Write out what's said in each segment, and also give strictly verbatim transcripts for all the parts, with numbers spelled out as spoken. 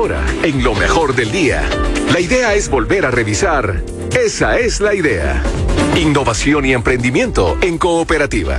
ahora, en lo mejor del día. La idea es volver a revisar. Esa es la idea. Innovación y emprendimiento en cooperativa.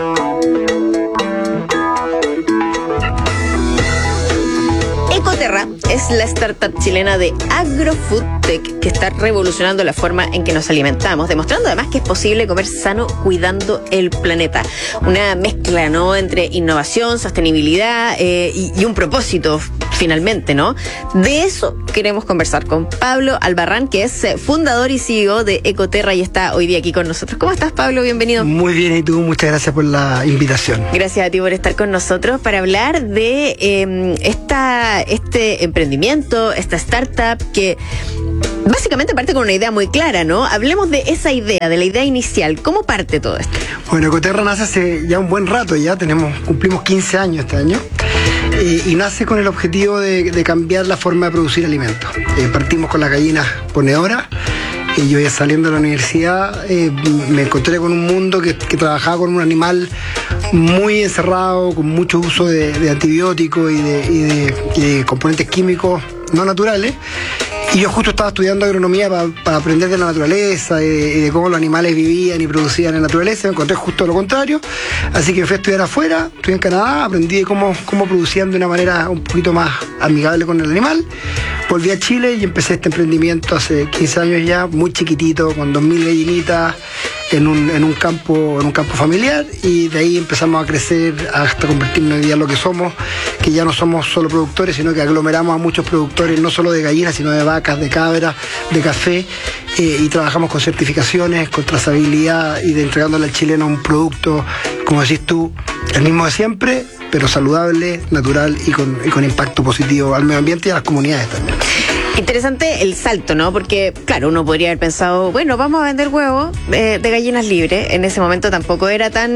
Ecoterra es la startup chilena de AgroFoodTech que está revolucionando la forma en que nos alimentamos, demostrando además que es posible comer sano cuidando el planeta. Una mezcla, ¿no?, entre innovación, sostenibilidad eh, y, y un propósito, finalmente, ¿no? De eso queremos conversar con Pablo Albarrán, que es fundador y C E O de Ecoterra y está hoy día aquí con nosotros. ¿Cómo estás, Pablo? Bienvenido. Muy bien, y tú, muchas gracias por la invitación. Gracias a ti por estar con nosotros para hablar de eh, esta, este emprendimiento, esta startup que básicamente parte con una idea muy clara, ¿no? Hablemos de esa idea, de la idea inicial. ¿Cómo parte todo esto? Bueno, Ecoterra nace hace ya un buen rato, ya tenemos, cumplimos quince años este año. Eh, y nace con el objetivo de, de cambiar la forma de producir alimentos. Eh, partimos con las gallinas ponedoras. Y yo ya saliendo de la universidad eh, me encontré con un mundo que, que trabajaba con un animal muy encerrado, con mucho uso de, de antibióticos y de, y, de, y de componentes químicos no naturales. Y yo justo estaba estudiando agronomía para pa aprender de la naturaleza y de, y de cómo los animales vivían y producían en la naturaleza. Me encontré justo lo contrario. Así que me fui a estudiar afuera, estudié en Canadá, aprendí de cómo, cómo producían de una manera un poquito más amigable con el animal. Volví a Chile y empecé este emprendimiento hace quince años ya, muy chiquitito, con dos mil gallinitas en un, en un campo, en un campo familiar, y de ahí empezamos a crecer hasta convertirnos hoy día en lo que somos, que ya no somos solo productores, sino que aglomeramos a muchos productores, no solo de gallinas, sino de vacas, de cabras, de café, eh, y trabajamos con certificaciones, con trazabilidad y de entregándole al chileno un producto, como decís tú, el mismo de siempre, pero saludable, natural y con, y con impacto positivo al medio ambiente y a las comunidades también. Interesante el salto, ¿no? Porque, claro, uno podría haber pensado, bueno, vamos a vender huevos eh, de gallinas libres. En ese momento tampoco era tan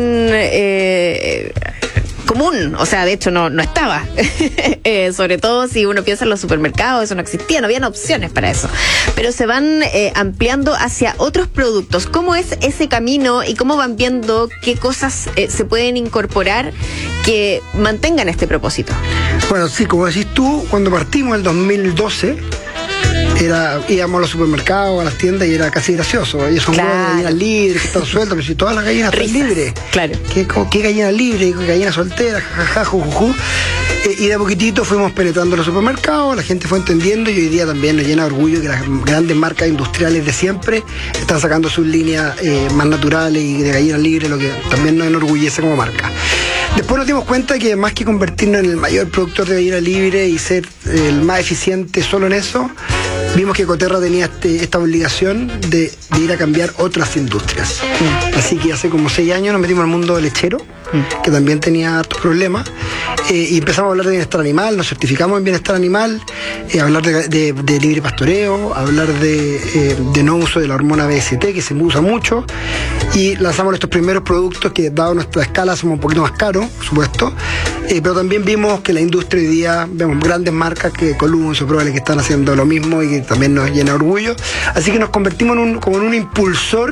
eh, común, o sea, de hecho no, no estaba. eh, sobre todo si uno piensa en los supermercados, eso no existía, no habían opciones para eso. Pero se van eh, ampliando hacia otros productos. ¿Cómo es ese camino y cómo van viendo qué cosas eh, se pueden incorporar que mantengan este propósito? Bueno, sí, como decís tú, cuando partimos en el dos mil doce, era, íbamos a los supermercados, a las tiendas, y era casi gracioso. Ellos son claro. huevos de gallinas libres, que están sueltas, pero si todas las gallinas están libres. Claro. ¿Qué, qué gallina libre? ¿Qué gallina soltera? Jajaja, jujuju. Eh, y de a poquitito fuimos penetrando los supermercados, la gente fue entendiendo, y hoy día también nos llena de orgullo que las grandes marcas industriales de siempre están sacando sus líneas eh, más naturales y de gallinas libres, lo que también nos enorgullece como marca. Después nos dimos cuenta que más que convertirnos en el mayor productor de gallina libre y ser el más eficiente solo en eso, vimos que Ecoterra tenía este, esta obligación de, de ir a cambiar otras industrias. Mm. Así que hace como seis años nos metimos al mundo lechero, mm. que también tenía hartos problemas, eh, y empezamos a hablar de bienestar animal, nos certificamos en bienestar animal, eh, hablar de, de, de libre pastoreo, hablar de, eh, de no uso de la hormona B S T, que se usa mucho, y lanzamos estos primeros productos que, dado nuestra escala, somos un poquito más caros, por supuesto, eh, pero también vimos que la industria hoy día, vemos grandes marcas que Column, Soprole, que están haciendo lo mismo y que también nos llena de orgullo, así que nos convertimos en un, como en un impulsor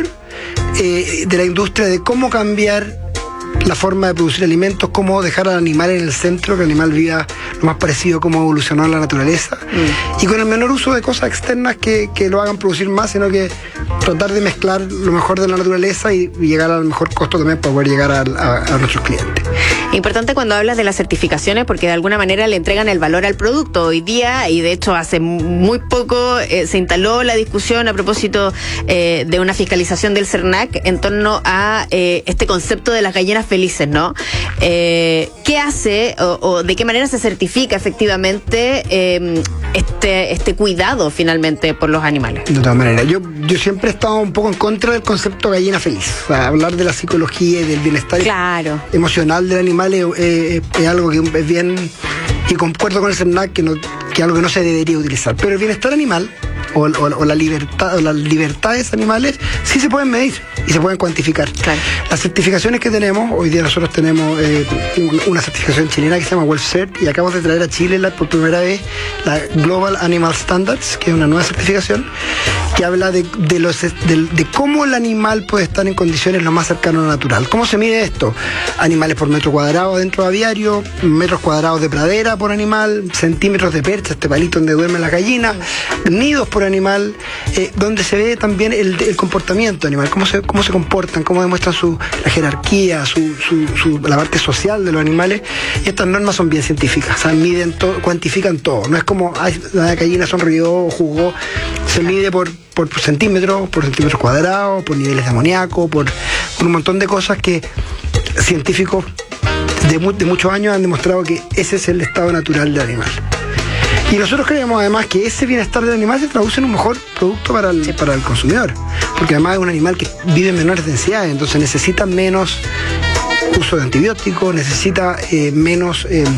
eh, de la industria de cómo cambiar la forma de producir alimentos, cómo dejar al animal en el centro, que el animal viva lo más parecido a cómo evolucionó en la naturaleza, mm. y con el menor uso de cosas externas que, que lo hagan producir más, sino que tratar de mezclar lo mejor de la naturaleza y, y llegar al mejor costo también para poder llegar a, a, a nuestros clientes. Importante cuando hablas de las certificaciones, porque de alguna manera le entregan el valor al producto hoy día, y de hecho hace muy poco eh, se instaló la discusión a propósito eh, de una fiscalización del CERNAC en torno a eh, este concepto de las gallinas felices, ¿no? Eh, ¿Qué hace o, o de qué manera se certifica efectivamente eh, este, este cuidado finalmente por los animales? De todas maneras, yo, yo siempre he estado un poco en contra del concepto gallina feliz. O sea, hablar de la psicología y del bienestar claro. emocional del animal es, es, es algo que es bien, y concuerdo con el CERNAC que, no, que es algo que no se debería utilizar. Pero el bienestar animal o, o, o la libertad o las libertades animales sí se pueden medir y se pueden cuantificar. Claro. Las certificaciones que tenemos, hoy día nosotros tenemos eh, una certificación chilena que se llama WellCert y acabamos de traer a Chile la, por primera vez la Global Animal Standards, que es una nueva certificación que habla de, de, los, de, de cómo el animal puede estar en condiciones lo más cercano a lo natural. ¿Cómo se mide esto? Animales por metro cuadrado dentro de aviario, metros cuadrados de pradera por animal, centímetros de percha, este palito donde duermen las gallinas, nidos por animal, eh, donde se ve también el, el comportamiento animal, cómo se, cómo se comportan, cómo demuestran su, la jerarquía, su, su, su, la parte social de los animales. Y estas normas son bien científicas, o sea, miden todo, cuantifican todo. No es como, ay, la gallina sonrió o jugó, se mide por, por, por centímetros, por centímetros cuadrados, por niveles de amoníaco, por, por un montón de cosas que científicos de, mu de muchos años han demostrado que ese es el estado natural del animal. Y nosotros creemos además que ese bienestar del animal se traduce en un mejor producto para el, para el consumidor, porque además es un animal que vive en menores densidades, entonces necesita menos uso de antibióticos, necesita eh, menos eh,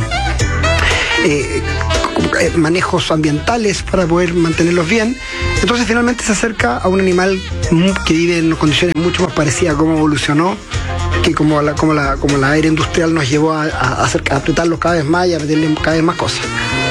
eh, manejos ambientales para poder mantenerlos bien. Entonces finalmente se acerca a un animal que vive en condiciones mucho más parecidas a cómo evolucionó, que como la, como la, como la era industrial nos llevó a, a, hacer, a apretarlos cada vez más y a meterle cada vez más cosas.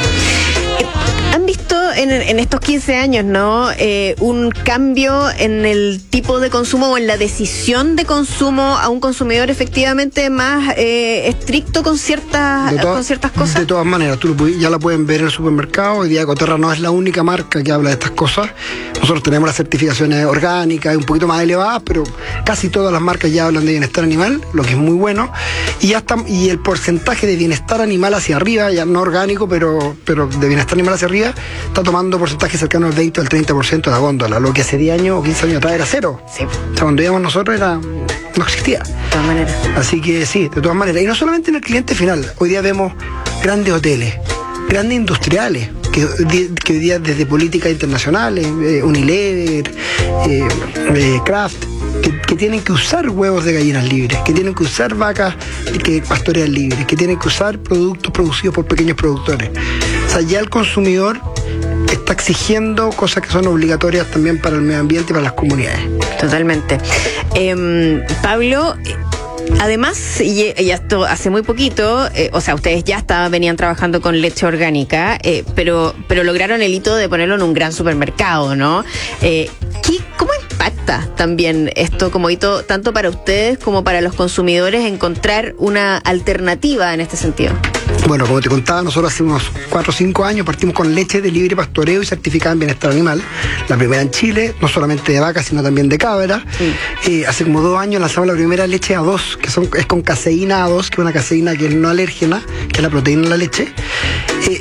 ¿Han visto en, en estos quince años, ¿no? Eh, un cambio en el tipo de consumo o en la decisión de consumo a un consumidor efectivamente más eh, estricto con ciertas, todas, con ciertas cosas? De todas maneras, tú lo, ya la pueden ver en el supermercado. Hoy día Ecoterra no es la única marca que habla de estas cosas. Nosotros tenemos las certificaciones orgánicas, un poquito más elevadas, pero casi todas las marcas ya hablan de bienestar animal, lo que es muy bueno. Y ya está, y el porcentaje de bienestar animal hacia arriba, ya no orgánico, pero, pero de bienestar animal hacia arriba, está tomando porcentajes cercanos al veinte o al treinta por ciento de la góndola, lo que hace diez años o quince años atrás era cero. Sí. O sea, cuando íbamos nosotros era, no existía. De todas maneras. Así que sí, de todas maneras. Y no solamente en el cliente final, hoy día vemos grandes hoteles, grandes industriales, que, que hoy día desde políticas internacionales, eh, Unilever, eh, eh, Kraft, que, que tienen que usar huevos de gallinas libres, que tienen que usar vacas que pastorean libres, que tienen que usar productos producidos por pequeños productores. O sea, ya el consumidor está exigiendo cosas que son obligatorias también para el medio ambiente y para las comunidades. Totalmente. Eh, Pablo, además, y, y esto hace muy poquito, eh, o sea, ustedes ya estaban, venían trabajando con leche orgánica, eh, pero, pero lograron el hito de ponerlo en un gran supermercado, ¿no? Eh, ¿qué, ¿Cómo impacta también esto como hito, tanto para ustedes como para los consumidores, encontrar una alternativa en este sentido? Bueno, como te contaba, nosotros hace unos cuatro o cinco años partimos con leche de libre pastoreo y certificada en bienestar animal. La primera en Chile, no solamente de vaca, sino también de cabra. Sí. Eh, hace como dos años lanzamos la primera leche A dos, que son, es con caseína A dos, que es una caseína que es no alérgena, que es la proteína de la leche. Eh,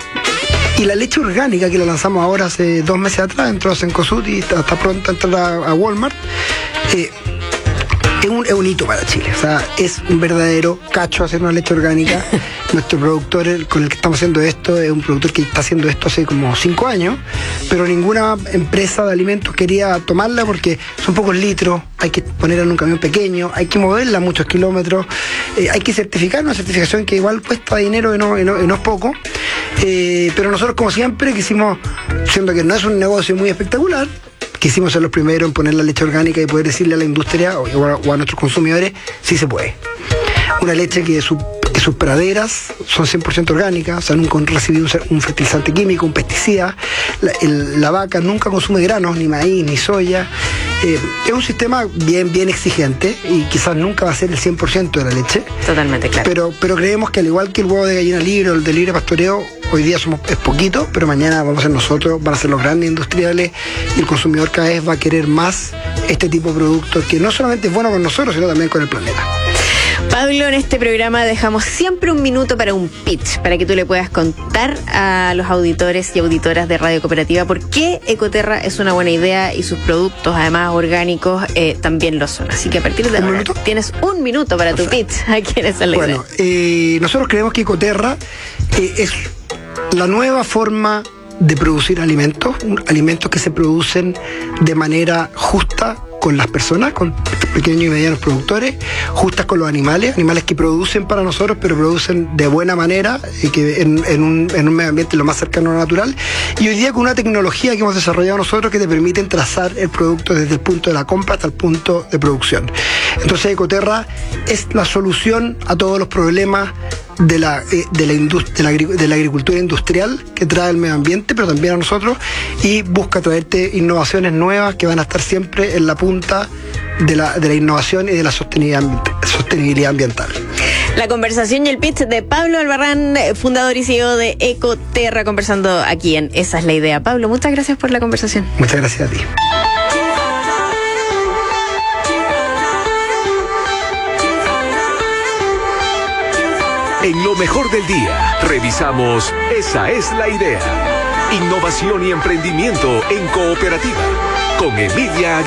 Y la leche orgánica, que la lanzamos ahora hace dos meses atrás, entró a Cencosud y está, está pronta a entrar a, a Walmart. Eh, Es un, es un hito para Chile, o sea, es un verdadero cacho hacer una leche orgánica. Nuestro productor, el, con el que estamos haciendo esto, es un productor que está haciendo esto hace como cinco años, pero ninguna empresa de alimentos quería tomarla porque son pocos litros, hay que ponerla en un camión pequeño, hay que moverla muchos kilómetros, eh, hay que certificar una certificación que igual cuesta dinero y no, y no, y no es poco, eh, pero nosotros como siempre quisimos, siendo que no es un negocio muy espectacular, quisimos ser los primeros en poner la leche orgánica y poder decirle a la industria o a, o a nuestros consumidores si se puede. Una leche que, su, que sus praderas son cien por ciento orgánicas, o sea, nunca han recibido un, un fertilizante químico, un pesticida. La, el, la vaca nunca consume granos, ni maíz, ni soya. Eh, es un sistema bien, bien exigente y quizás nunca va a ser el cien por ciento de la leche. Totalmente, claro. Pero, pero creemos que al igual que el huevo de gallina libre o el de libre pastoreo, hoy día somos, es poquito, pero mañana vamos a ser nosotros, van a ser los grandes industriales y el consumidor cada vez va a querer más este tipo de productos que no solamente es bueno con nosotros, sino también con el planeta. Pablo, en este programa dejamos siempre un minuto para un pitch, para que tú le puedas contar a los auditores y auditoras de Radio Cooperativa por qué Ecoterra es una buena idea y sus productos, además orgánicos, eh, también lo son. Así que a partir de ahora minuto? tienes un minuto para tu pitch. ¿A quién es la Bueno, eh, nosotros creemos que Ecoterra eh, es la nueva forma de producir alimentos, alimentos que se producen de manera justa con las personas, con pequeños y medianos productores, justas con los animales, animales que producen para nosotros, pero producen de buena manera, y que en, en, un, en un medio ambiente lo más cercano a lo natural. Y hoy día con una tecnología que hemos desarrollado nosotros que te permiten trazar el producto desde el punto de la compra hasta el punto de producción. Entonces Ecoterra es la solución a todos los problemas de la, de la, indust- de la, de la agricultura industrial que trae el medio ambiente, pero también a nosotros, y busca traerte innovaciones nuevas que van a estar siempre en la punta de la, de la innovación y de la sostenibilidad, sostenibilidad ambiental. La conversación y el pitch de Pablo Albarrán, fundador y C E O de Ecoterra, conversando aquí en Esa es la Idea. Pablo, muchas gracias por la conversación. Muchas gracias a ti. En lo mejor del día, revisamos Esa es la Idea. Innovación y emprendimiento en cooperativa. Con Emilia